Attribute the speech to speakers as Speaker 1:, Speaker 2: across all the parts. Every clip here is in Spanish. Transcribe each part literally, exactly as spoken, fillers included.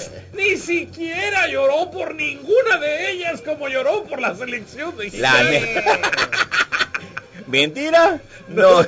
Speaker 1: más, ni siquiera lloró por ninguna de ellas como lloró por la selección de Israel.
Speaker 2: ¿Mentira? No.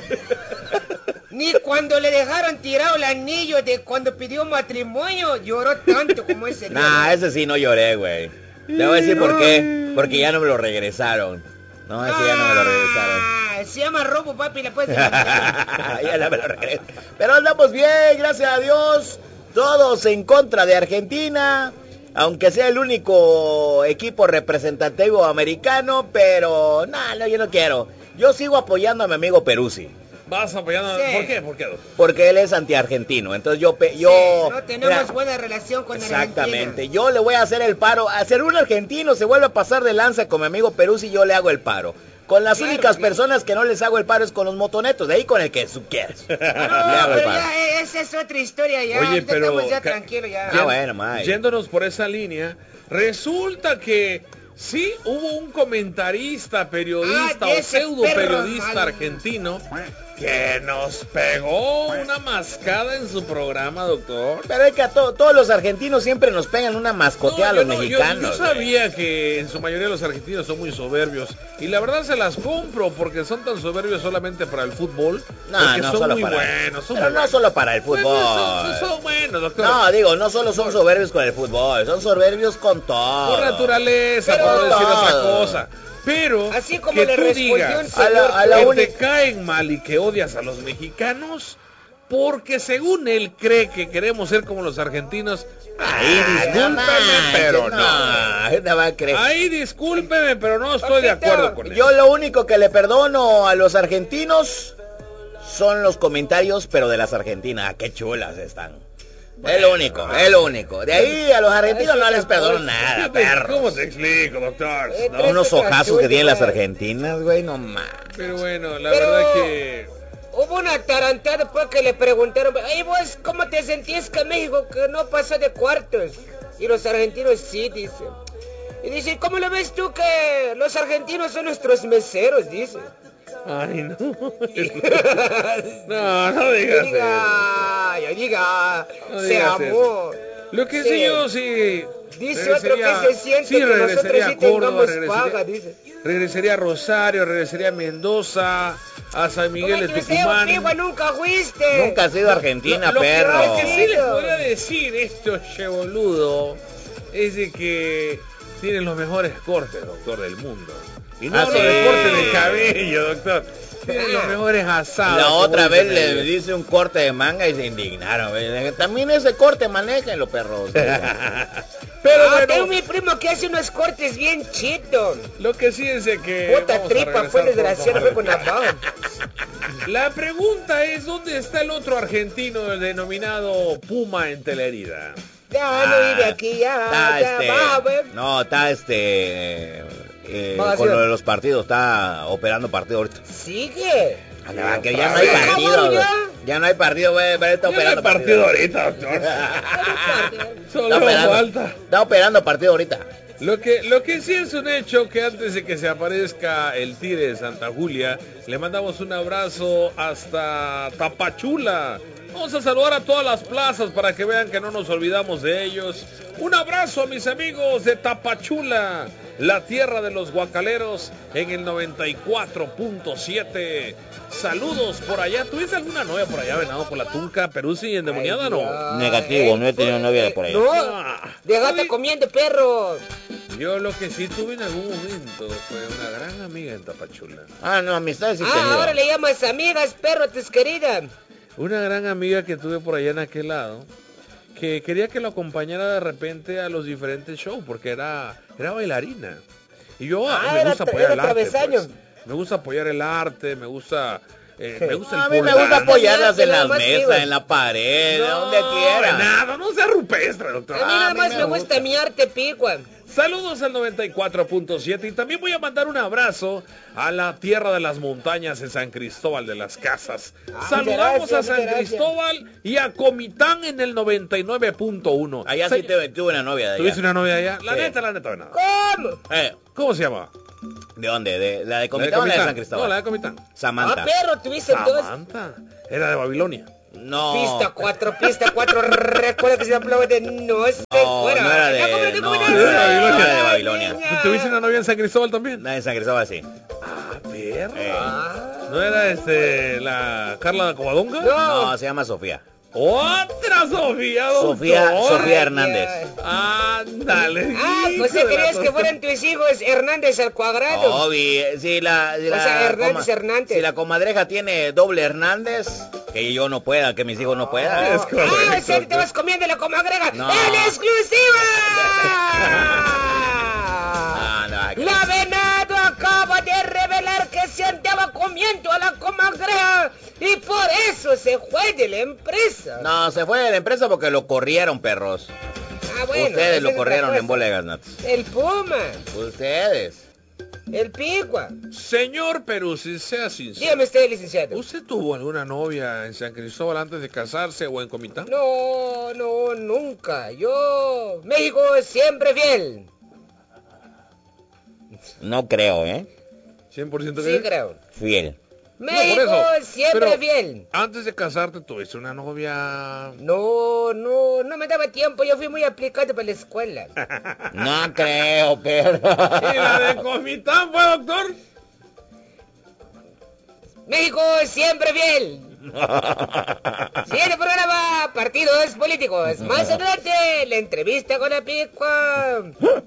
Speaker 3: Ni cuando le dejaron tirado el anillo de cuando pidió matrimonio lloró tanto como ese día.
Speaker 2: Nah, ese sí no lloré, güey. Te voy a decir por qué. Porque ya no me lo regresaron. No, ese ya no me lo regresaron.
Speaker 3: Se llama robo, papi, le puedes demandar.
Speaker 2: Ya no me lo regresan. Pero andamos bien, gracias a Dios. Todos en contra de Argentina. Aunque sea el único equipo representativo americano. Pero, no, no, yo no quiero. Yo sigo apoyando a mi amigo Peruzzi.
Speaker 1: ¿Vas apoyando? Sí. ¿Por qué? ¿Por qué?
Speaker 2: Porque él es antiargentino. Entonces yo... yo
Speaker 3: sí, no tenemos mira, buena relación con Argentina.
Speaker 2: Exactamente. Yo le voy a hacer el paro. Hacer un argentino se vuelve a pasar de lanza con mi amigo Peruzzi y yo le hago el paro. Con las claro, únicas claro. personas que no les hago el paro es con los motonetos. De ahí con el que tú quieras.
Speaker 3: No, pero ya, esa es otra historia ya.
Speaker 1: Oye, pero...
Speaker 3: Estamos ya tranquilos ya.
Speaker 2: Ah, bueno, May.
Speaker 1: Yéndonos por esa línea, resulta que... sí, hubo un comentarista, periodista ah, o pseudo periodista argentino que nos pegó una mascada en su programa, doctor.
Speaker 2: Pero es que a to- todos los argentinos siempre nos pegan una mascotea no, a los no, mexicanos.
Speaker 1: Yo, yo sabía eh. que en su mayoría los argentinos son muy soberbios. Y la verdad se las compro porque son tan soberbios solamente para el fútbol.
Speaker 2: No,
Speaker 1: porque
Speaker 2: no
Speaker 1: son
Speaker 2: solo
Speaker 1: muy
Speaker 2: para
Speaker 1: buenos. Son
Speaker 2: pero
Speaker 1: muy
Speaker 2: no
Speaker 1: buenos.
Speaker 2: solo para el fútbol.
Speaker 1: Pues, son, son, son buenos, doctor.
Speaker 2: No, digo, no solo son soberbios con el fútbol, son soberbios con todo.
Speaker 1: Por naturaleza, pero por no decir otra cosa. Pero
Speaker 3: así como
Speaker 1: que
Speaker 3: le
Speaker 1: tú digas
Speaker 3: a la,
Speaker 2: a la
Speaker 1: que
Speaker 2: única...
Speaker 1: te caen mal y que odias a los mexicanos porque según él cree que queremos ser como los argentinos. Ahí
Speaker 2: ah,
Speaker 1: discúlpeme,
Speaker 2: no,
Speaker 1: pero
Speaker 2: no,
Speaker 1: no.
Speaker 2: no va a creer.
Speaker 1: Ahí discúlpeme, pero no estoy de acuerdo con él.
Speaker 2: Yo lo único que le perdono a los argentinos son los comentarios, pero de las argentinas. Ah, qué chulas están. Es lo único, es lo único. De ahí a los argentinos no les perdono nada, perros.
Speaker 1: ¿Cómo te explico, doctor?
Speaker 2: No, unos ojazos que tienen las argentinas, güey, no más.
Speaker 1: Pero bueno, la
Speaker 3: Pero
Speaker 1: verdad que...
Speaker 3: hubo una tarantada después que le preguntaron, ay, vos, ¿cómo te sentías que México que no pasó de cuartos? Y los argentinos sí, dicen. Y dice, ¿cómo lo ves tú que los argentinos son nuestros meseros? Dice.
Speaker 1: Ay, no. No, no digas
Speaker 3: diga, eso. Diga,
Speaker 1: no
Speaker 3: se amó.
Speaker 1: Lo que sí, sí yo sí...
Speaker 3: Dice otro que se siente
Speaker 1: sí,
Speaker 3: que nosotros sí tengamos paga, dice.
Speaker 1: Regresaría a Rosario, regresaría a Mendoza, a San Miguel de Tucumán.
Speaker 3: Amigo, nunca fuiste.
Speaker 2: Nunca has ido a Argentina,
Speaker 1: lo, lo
Speaker 2: perro.
Speaker 1: Que, lo que sí les podría decir esto, che boludo, es de que tienen los mejores cortes, doctor, del mundo. Y no ah, los sí. de corte de cabello, doctor. Tienen los mejores asados.
Speaker 2: La otra vez le dice un corte de manga y se indignaron. También ese corte, manéjenlo, perros.
Speaker 3: Pero ah, bueno, tengo mi primo que hace unos cortes bien chitos.
Speaker 1: Lo que sí es de que...
Speaker 3: puta tripa, fue desgraciado, fue con la pava.
Speaker 1: La pregunta es, ¿dónde está el otro argentino denominado Puma en Telerida?
Speaker 3: Ya, ah, no vive aquí, ya,
Speaker 2: está
Speaker 3: ya,
Speaker 2: este,
Speaker 3: baja, ver.
Speaker 2: No, está este... Eh, con lo de los partidos, está operando partido ahorita.
Speaker 3: ¿Sigue?
Speaker 2: Ah, que ya no hay partido, ya, ya no hay partido, güey, pero está operando
Speaker 1: no hay partido, partido ahorita, doctor.
Speaker 2: Solo está operando, falta. Está operando partido ahorita.
Speaker 1: Lo que, lo que sí es un hecho que antes de que se aparezca el Tigre de Santa Julia, le mandamos un abrazo hasta Tapachula. Vamos a saludar a todas las plazas para que vean que no nos olvidamos de ellos. Un abrazo a mis amigos de Tapachula, la tierra de los guacaleros, en el noventa y cuatro punto siete. Saludos por allá. ¿Tuviste alguna novia por allá, Venado, por la Tunca, Peruzzi, endemoniada, no?
Speaker 2: Negativo, no he tenido novia de por allá.
Speaker 3: No, déjate comiendo, perro.
Speaker 1: Yo lo que sí tuve en algún momento fue una gran amiga en Tapachula.
Speaker 2: Ah, no, amistades sí
Speaker 3: Ah,
Speaker 2: tenía.
Speaker 3: Ahora le llamas amigas, perro, tus queridas.
Speaker 1: Una gran amiga que tuve por allá en aquel lado, que quería que lo acompañara de repente a los diferentes shows, porque era, era bailarina. Y yo ah, me gusta apoyar el arte, pues. Me gusta apoyar el arte, me gusta... Eh, me gusta el
Speaker 2: a mí me gusta apoyarlas en las mesas, en la pared, no, donde quiera.
Speaker 1: Nada, no sea rupestre, doctor.
Speaker 3: A mí nada más me, me gusta mi arte, picua.
Speaker 1: Saludos al noventa y cuatro punto siete y también voy a mandar un abrazo a la tierra de las montañas en San Cristóbal de las Casas. Ah, Saludamos gracias, a San gracias. Cristóbal y a Comitán en el noventa y nueve punto uno.
Speaker 2: Allá sí te, tuve una novia de allá.
Speaker 1: ¿Tuviste una novia allá? La sí. neta, la neta, nada.
Speaker 3: ¿Cómo?
Speaker 1: Eh, ¿Cómo se llama?
Speaker 2: ¿De dónde? ¿De la de Comitán o la de San Cristóbal?
Speaker 1: No, la de Comitán.
Speaker 2: Samantha.
Speaker 3: Ah, perro, tuviste
Speaker 1: Samantha. Era de Babilonia.
Speaker 2: No.
Speaker 3: Pista cuatro, pista cuatro, recuerda que se hablaba de no se
Speaker 2: No,
Speaker 3: fuera.
Speaker 2: no era de,
Speaker 3: Ya, ¿cómo te-
Speaker 2: no,
Speaker 3: cómo
Speaker 2: no
Speaker 3: te-
Speaker 2: era, no era de
Speaker 3: Ay,
Speaker 2: Babilonia.
Speaker 3: niña.
Speaker 1: ¿Tuviste una novia en San Cristóbal también?
Speaker 2: Nadie se Cristóbal así.
Speaker 1: Ah, perro.
Speaker 2: Eh,
Speaker 3: Ah.
Speaker 1: ¿No era este la Carla Covadonga?
Speaker 3: No.
Speaker 2: no, se llama Sofía.
Speaker 1: Otra Sofía, doctor.
Speaker 2: Sofía, Sofía
Speaker 3: Ay,
Speaker 2: Hernández.
Speaker 3: ya.
Speaker 1: Ándale.
Speaker 3: Ah,
Speaker 1: hijo
Speaker 3: pues
Speaker 1: de la
Speaker 3: querías que
Speaker 1: torta.
Speaker 3: fueran tus hijos Hernández al cuadrado.
Speaker 2: Obvio, si la, si
Speaker 3: O
Speaker 2: la
Speaker 3: sea, Hernández, Hernández.
Speaker 2: si la comadreja tiene doble Hernández, que yo no pueda, que mis hijos no puedan.
Speaker 1: Es correcto.
Speaker 3: Ah, o sea, te vas comiendo la coma agrega.
Speaker 2: No.
Speaker 3: ¡En exclusiva!
Speaker 2: Ah, no, que-
Speaker 3: La Venado acaba de revelar que se andaba comiendo a la comadreja y por eso se fue de la empresa.
Speaker 2: No, se fue de la empresa porque lo corrieron, perros.
Speaker 3: Ah, bueno,
Speaker 2: Ustedes
Speaker 3: esa
Speaker 2: lo
Speaker 3: es otra
Speaker 2: corrieron
Speaker 3: cosa.
Speaker 2: en bolegas, Nats.
Speaker 3: El Puma,
Speaker 2: Ustedes.
Speaker 3: el Pigua.
Speaker 1: Señor Peruzzi, sea sincero.
Speaker 3: Dígame usted, licenciado.
Speaker 1: ¿Usted tuvo alguna novia en San Cristóbal antes de casarse o en Comitán?
Speaker 3: No, no, nunca. Yo, México siempre fiel.
Speaker 2: No creo, ¿eh?
Speaker 1: cien por ciento
Speaker 3: Sí,
Speaker 1: que
Speaker 3: creo.
Speaker 2: Fiel.
Speaker 3: México
Speaker 1: eso,
Speaker 3: siempre
Speaker 1: pero-
Speaker 3: fiel.
Speaker 1: Antes de casarte tuviste una novia.
Speaker 3: No, no, no me daba tiempo. Yo fui muy aplicado para la escuela.
Speaker 2: No creo, perro.
Speaker 1: ¿Y la de Comitán fue, doctor?
Speaker 3: México siempre fiel. Siguiente programa, partidos políticos. Más adelante, la entrevista con la Picua.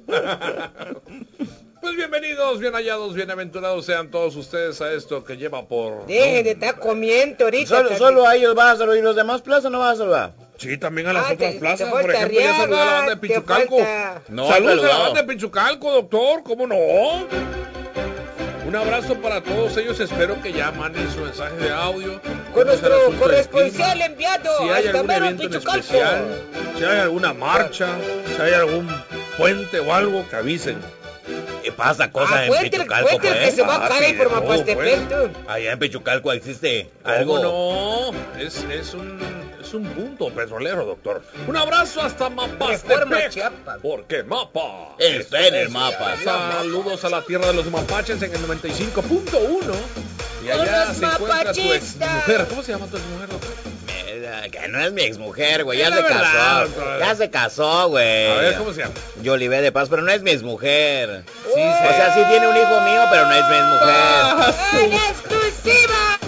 Speaker 1: Pues bienvenidos, bien hallados, bienaventurados sean todos ustedes a esto que lleva por...
Speaker 3: Dejen de estar comiendo ahorita.
Speaker 2: Solo,
Speaker 3: también.
Speaker 2: solo a ellos vas a saludar y los demás plazas no vas a saludar.
Speaker 1: Sí, también a las
Speaker 3: Ah,
Speaker 1: otras
Speaker 3: te-
Speaker 1: plazas,
Speaker 3: te
Speaker 1: por
Speaker 3: falta
Speaker 1: ejemplo, ya saludé a la banda de
Speaker 3: Arriaga, te
Speaker 1: Pichucalco.
Speaker 3: falta-
Speaker 2: No,
Speaker 1: Saludos a la
Speaker 2: saludado.
Speaker 1: banda de Pichucalco, doctor, ¿cómo no? Un abrazo para todos ellos, espero que ya manden su mensaje de audio.
Speaker 3: Con
Speaker 1: Cómo está el
Speaker 3: nuestro
Speaker 1: asunto del
Speaker 3: corresponsal
Speaker 1: clima,
Speaker 3: enviado
Speaker 1: si hay
Speaker 3: hasta
Speaker 1: algún
Speaker 3: Mero
Speaker 1: evento en
Speaker 3: Pichucalco.
Speaker 1: especial, si hay alguna marcha, si hay algún puente o algo, que avisen.
Speaker 2: ¿Qué pasa? Cosas
Speaker 3: Ah,
Speaker 2: en
Speaker 3: cuente,
Speaker 2: Pichucalco,
Speaker 3: cuente
Speaker 2: pues.
Speaker 3: que se va a
Speaker 1: Ah,
Speaker 3: caer
Speaker 1: sí,
Speaker 3: por
Speaker 1: de todo,
Speaker 3: Mapastepec.
Speaker 1: pues.
Speaker 2: Allá en Pichucalco existe
Speaker 1: ¿Cómo
Speaker 2: algo.
Speaker 1: no? Es, es un es un punto petrolero, doctor. Un abrazo hasta
Speaker 3: Reforma
Speaker 1: Mapastepec.
Speaker 3: Chiapas.
Speaker 1: Porque Mapa
Speaker 2: Está en el mapa.
Speaker 1: Saludos a la tierra de los mapaches en el noventa y cinco punto uno. Y allá
Speaker 3: Los
Speaker 1: se encuentra tu ex
Speaker 3: mapachistas.
Speaker 1: mujer. ¿Cómo se llama tu ex mujer, doctor?
Speaker 2: Mira, que no es mi exmujer, güey. Ya
Speaker 1: Es
Speaker 2: se
Speaker 1: la verdad,
Speaker 2: casó.
Speaker 1: doctor.
Speaker 2: Ya se casó, güey.
Speaker 1: A ver, ¿cómo se llama?
Speaker 2: Yolivé de Paz, pero no es mi exmujer.
Speaker 3: Sí,
Speaker 2: O sea, sí tiene un hijo mío, pero no es mi exmujer.
Speaker 1: Ah,
Speaker 3: ¡En exclusiva!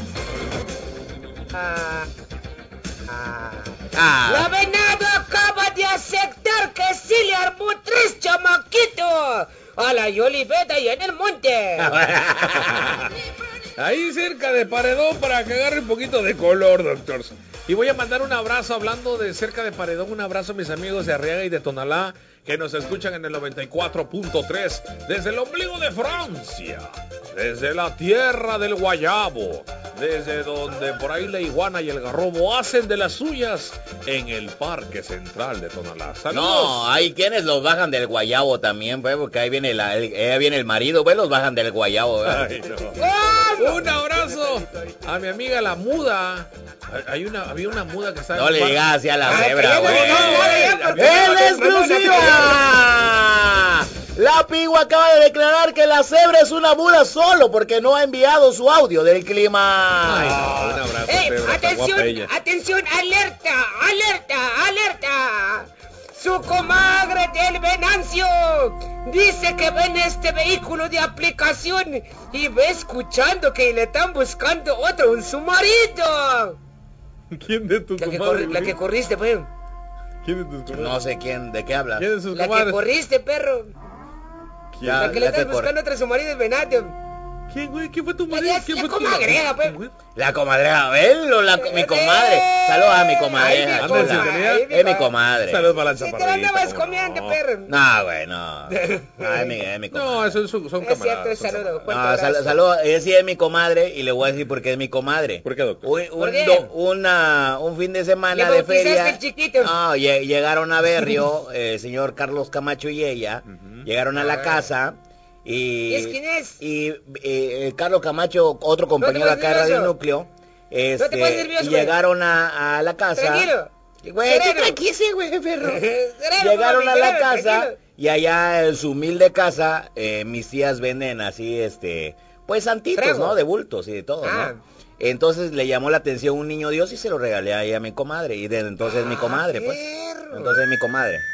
Speaker 3: Ah, ah.
Speaker 2: Ah.
Speaker 3: La Venado acaba de aceptar que sí le armó tres chamaquitos a la Yoliveta y en el monte.
Speaker 1: Ahí cerca de Paredón para que agarre un poquito de color, doctor. Y voy a mandar un abrazo, hablando de cerca de Paredón, un abrazo a mis amigos de Arriaga y de Tonalá, que nos escuchan en el noventa y cuatro punto tres, desde el ombligo de Francia, desde la tierra del guayabo, desde donde por ahí la iguana y el garrobo hacen de las suyas en el Parque Central de Tonalá. Saludos.
Speaker 2: No, hay quienes los bajan del guayabo también, pues, porque ahí viene, la, el, ahí viene el marido, pues los bajan del guayabo, ¿verdad?
Speaker 1: Ay, no.
Speaker 3: ¿Cómo?
Speaker 1: Un abrazo a mi amiga la muda. Hay una, había una muda que estaba
Speaker 2: No
Speaker 1: en
Speaker 2: le
Speaker 1: un
Speaker 2: digas
Speaker 1: bar-
Speaker 2: así a la
Speaker 3: Ay,
Speaker 2: cebra,
Speaker 3: que ya no
Speaker 2: güey.
Speaker 3: digas nada ya, porque-
Speaker 2: ¡En exclusiva! La Pigua acaba de declarar que la cebra es una muda solo porque no ha enviado su audio del clima.
Speaker 1: Ay, no, un abrazo,
Speaker 3: ¡Ey,
Speaker 1: Pedro, está
Speaker 3: atención,
Speaker 1: guapa ella.
Speaker 3: atención, alerta, alerta, alerta! Su comadre del Venancio dice que ve en este vehículo de aplicación y ve escuchando que le están buscando otro, un su marido.
Speaker 1: ¿Quién de tus
Speaker 3: La que,
Speaker 1: comadres?
Speaker 3: corri- la que corriste, pues.
Speaker 1: ¿Quién de tus comadres?
Speaker 2: No sé quién, ¿de qué habla?
Speaker 1: ¿Quién de sus
Speaker 3: La que
Speaker 1: comadres?
Speaker 3: corriste, perro.
Speaker 1: ¿Quién?
Speaker 2: Ya,
Speaker 3: La que le
Speaker 2: ya te
Speaker 3: estás
Speaker 2: corre.
Speaker 3: buscando otro, su marido del Venancio.
Speaker 1: ¿Quién, güey? ¿Quién fue tu
Speaker 3: La-
Speaker 1: marido?
Speaker 3: la-
Speaker 1: ¿Quién
Speaker 3: la
Speaker 1: fue tu
Speaker 3: comadreja, pues.
Speaker 1: mujer?
Speaker 2: La comadreja, velo, la, mi comadre. Saludos a mi comadreja.
Speaker 1: Anda en
Speaker 2: chula.
Speaker 1: sintonía.
Speaker 2: Es mi comadre.
Speaker 1: Saludos para la
Speaker 3: Si te la
Speaker 1: chaparrita.
Speaker 3: andabas
Speaker 1: ¿cómo
Speaker 3: comiendo,
Speaker 1: no?
Speaker 3: perro.
Speaker 2: No, güey, no. No, es mi, es mi comadre.
Speaker 1: No, eso es- son, son
Speaker 3: Es
Speaker 1: camaradas.
Speaker 3: cierto, es
Speaker 1: son
Speaker 3: saludo.
Speaker 1: camaradas.
Speaker 3: Fuerte
Speaker 2: No,
Speaker 3: abrazo.
Speaker 2: sal, saludos, ella sí es mi comadre y le voy a decir por qué es mi comadre.
Speaker 1: ¿Por qué, doctor?
Speaker 2: Un, un,
Speaker 3: ¿Por qué?
Speaker 2: do- una, un fin de semana
Speaker 3: Le
Speaker 2: de
Speaker 3: bautizaste
Speaker 2: feria.
Speaker 3: el chiquito.
Speaker 2: No, lle- llegaron a Berrio, el señor Carlos Camacho y ella,
Speaker 1: Ujú.
Speaker 2: llegaron a la
Speaker 3: Ah.
Speaker 2: casa y...
Speaker 3: ¿Y es quién es?
Speaker 2: Y eh, Carlos Camacho, otro compañero
Speaker 3: pongas
Speaker 2: acá de Radio
Speaker 3: nervioso.
Speaker 2: Núcleo, este,
Speaker 3: No te pongas nervioso,
Speaker 2: y
Speaker 3: güey.
Speaker 2: llegaron a, a la casa.
Speaker 3: Tranquilo.
Speaker 2: Y, Güey, ¿qué
Speaker 3: Sereno.
Speaker 2: tranquise, güey, perro?
Speaker 3: Sereno,
Speaker 2: Llegaron
Speaker 3: papi,
Speaker 2: a la
Speaker 3: sereno,
Speaker 2: casa
Speaker 3: tranquilo.
Speaker 2: y allá en su humilde casa, eh, mis tías venden así, este, pues santitos,
Speaker 3: Trago.
Speaker 2: ¿no? De bultos y de todo,
Speaker 3: Ah.
Speaker 2: ¿no? Entonces le llamó la atención un niño Dios y se lo regalé ahí a mi comadre. Y desde entonces
Speaker 3: Ah,
Speaker 2: mi comadre, pues.
Speaker 3: perro.
Speaker 2: Entonces mi comadre.